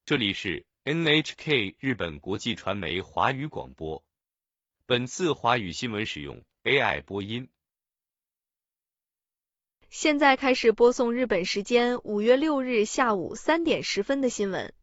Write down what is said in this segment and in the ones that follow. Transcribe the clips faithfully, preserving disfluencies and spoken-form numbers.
这里是 N H K 日本国际传媒华语广播。本次华语新闻使用 A I 播音。 现在开始播送日本时间五月六日下午三点十分的新闻。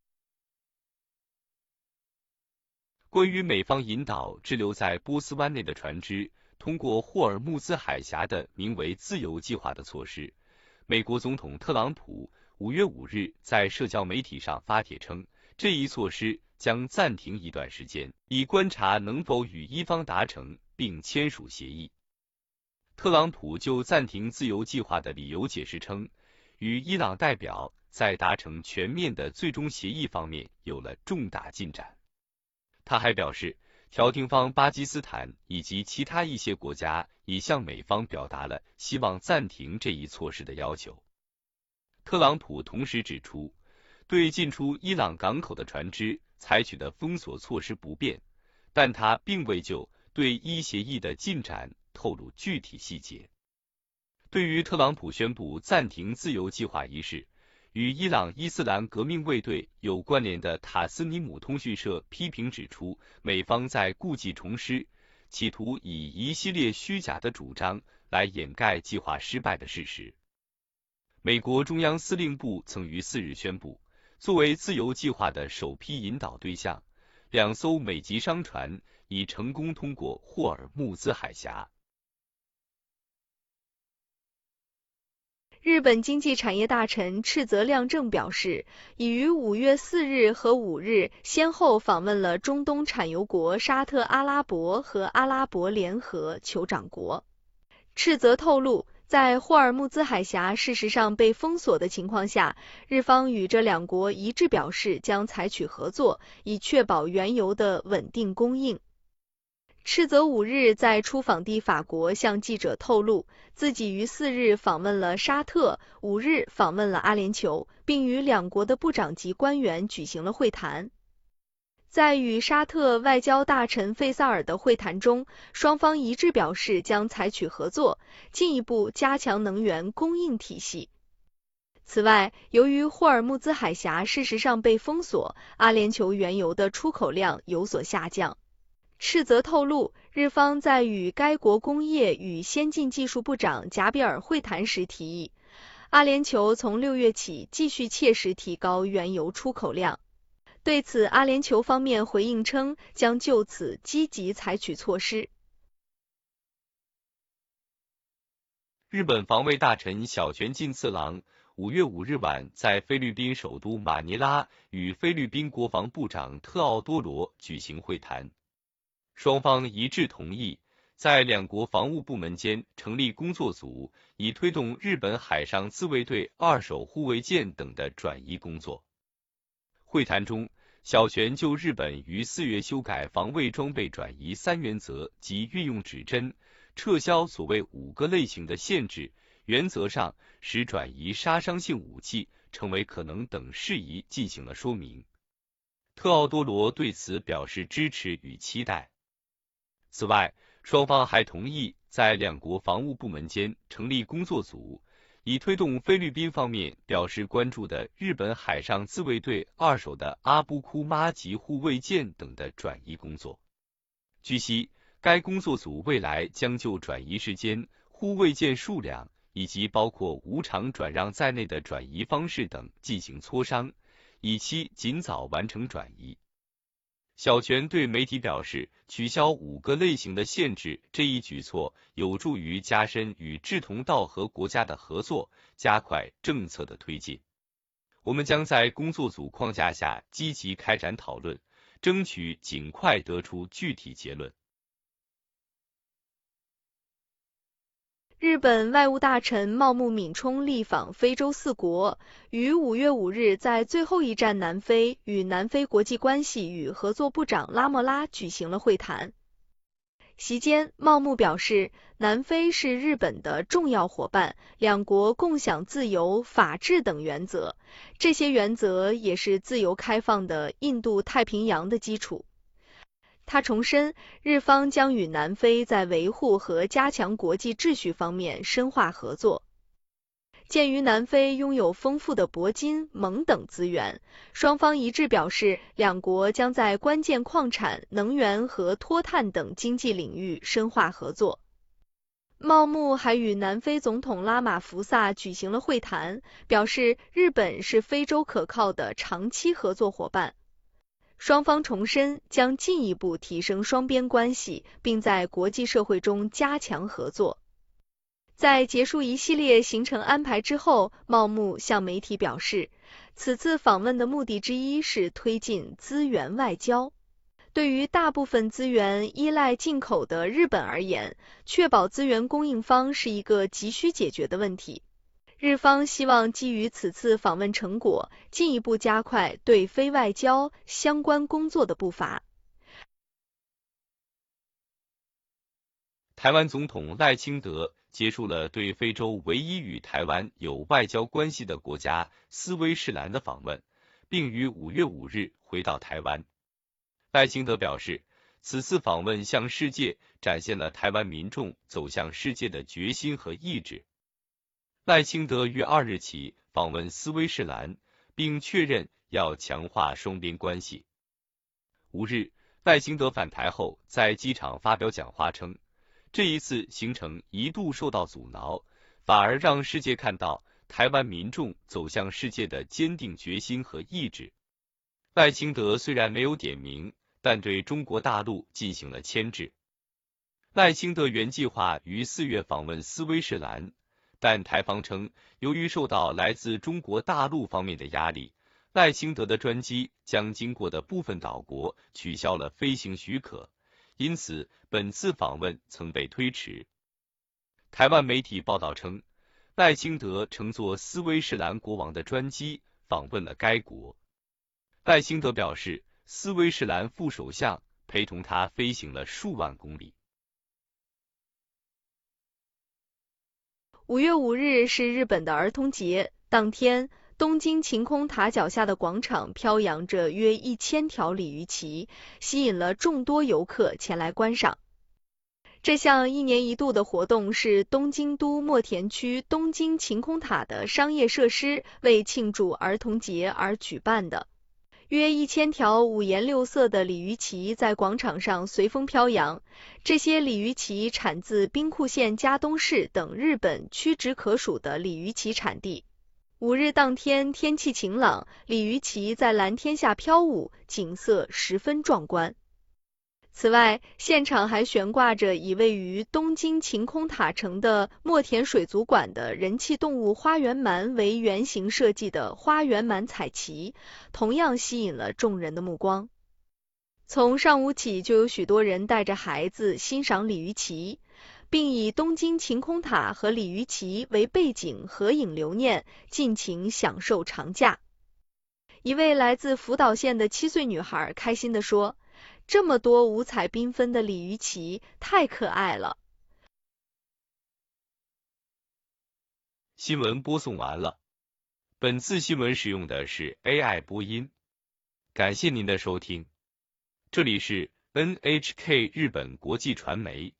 关于美方引导滞留在波斯湾内的船只通过霍尔木兹海峡的名为自由计划的措施，美国总统特朗普五月五日在社交媒体上发帖称，这一措施将暂停一段时间，以观察能否与伊方达成并签署协议。特朗普就暂停自由计划的理由解释称，与伊朗代表在达成全面的最终协议方面有了重大进展。他还表示，调停方巴基斯坦以及其他一些国家已向美方表达了希望暂停这一措施的要求。特朗普同时指出，对进出伊朗港口的船只采取的封锁措施不变，但他并未就对伊协议的进展透露具体细节。对于特朗普宣布暂停自由计划一事，与伊朗伊斯兰革命卫队有关联的塔斯尼姆通讯社批评指出，美方在故技重施，企图以一系列虚假的主张来掩盖计划失败的事实。美国中央司令部曾于四日宣布，作为自由计划的首批引导对象，两艘美籍商船已成功通过霍尔木兹海峡。 日本经济产业大臣赤泽亮正表示，已于五月四日和五日先后访问了中东产油国沙特阿拉伯和阿拉伯联合酋长国。赤泽透露，在霍尔木兹海峡事实上被封锁的情况下，日方与这两国一致表示将采取合作，以确保原油的稳定供应。赤泽五日在出访地法国向记者透露，自己于四日访问了沙特，五日访问了阿联酋，并与两国的部长级官员举行了会谈。在与沙特外交大臣费萨尔的会谈中，双方一致表示将采取合作，进一步加强能源供应体系。此外，由于霍尔木兹海峡事实上被封锁，阿联酋原油的出口量有所下降。赤泽透露，日方在与该国工业与先进技术部长贾比尔会谈时提议，阿联酋从六月起继续切实提高原油出口量。对此，阿联酋方面回应称，将就此积极采取措施。 日本防卫大臣小泉进次郎五月五日晚在菲律宾首都马尼拉与菲律宾国防部长特奥多罗举行会谈，双方一致同意在两国防务部门间成立工作组，以推动日本海上自卫队二手护卫舰等的转移工作。会谈中，小泉就日本于四月修改防卫装备转移三原则及运用指针，撤销所谓五个类型的限制，原则上使转移杀伤性武器成为可能等事宜进行了说明。特奥多罗对此表示支持与期待。此外，双方还同意在两国防务部门间成立工作组，以推动菲律宾方面表示关注的日本海上自卫队二手的阿布库妈级护卫舰等的转移工作。据悉，该工作组未来将就转移时间、护卫舰数量以及包括无偿转让在内的转移方式等进行磋商，以期尽早完成转移。小泉对媒体表示，取消五个类型的限制这一举措有助于加深与志同道合国家的合作，加快政策的推进。我们将在工作组框架下积极开展讨论，争取尽快得出具体结论。 日本外务大臣茂木敏充力访非洲四国，于五月五日在最后一站南非与南非国际关系与合作部长拉莫拉举行了会谈。席间，茂木表示，南非是日本的重要伙伴，两国共享自由、法治等原则，这些原则也是自由开放的印度太平洋的基础。他重申，日方将与南非在维护和加强国际秩序方面深化合作。 鉴于南非拥有丰富的铂金、锰等资源，双方一致表示，两国将在关键矿产、能源和脱碳等经济领域深化合作。茂木还与南非总统拉马福萨举行了会谈，表示日本是非洲可靠的长期合作伙伴。双方重申将进一步提升双边关系，并在国际社会中加强合作。在结束一系列行程安排之后，茂木向媒体表示，此次访问的目的之一是推进资源外交。对于大部分资源依赖进口的日本而言，确保资源供应方是一个急需解决的问题。日方希望基于此次访问成果，进一步加快对非外交相关工作的步伐。 台湾总统赖清德结束了对非洲唯一与台湾有外交关系的国家斯威士兰的访问，并于五月五日回到台湾。赖清德表示，此次访问向世界展现了台湾民众走向世界的决心和意志。赖清德于二日起访问斯威士兰，并确认要强化双边关系。五日，赖清德返台后在机场发表讲话称，这一次行程一度受到阻挠，反而让世界看到台湾民众走向世界的坚定决心和意志。赖清德虽然没有点名，但对中国大陆进行了牵制。赖清德原计划于四月访问斯威士兰，但台方称，由于受到来自中国大陆方面的压力，赖清德的专机将经过的部分岛国取消了飞行许可，因此本次访问曾被推迟。台湾媒体报道称，赖清德乘坐斯威士兰国王的专机访问了该国。赖清德表示，斯威士兰副首相陪同他飞行了数万公里。 五月五日是日本的儿童节，当天，东京晴空塔脚下的广场飘扬着约一千条鲤鱼旗，吸引了众多游客前来观赏。这项一年一度的活动是东京都墨田区东京晴空塔的商业设施为庆祝儿童节而举办的。约一千条五颜六色的鲤鱼旗在广场上随风飘扬，这些鲤鱼旗产自兵库县加东市等日本屈指可数的鲤鱼旗产地。五日当天天气晴朗，鲤鱼旗在蓝天下飘舞，景色十分壮观。此外，现场还悬挂着以位于东京晴空塔城的墨田水族馆的人气动物花园鳗为原型设计的花园鳗彩旗，同样吸引了众人的目光。从上午起就有许多人带着孩子欣赏鲤鱼旗，并以东京晴空塔和鲤鱼旗为背景合影留念，尽情享受长假。一位来自福岛县的七岁女孩开心地说，这么多五彩缤纷的鲤鱼旗，太可爱了。 新闻播送完了，本次新闻使用的是 A I 播音，感谢您的收听，这里是 N H K 日本国际传媒。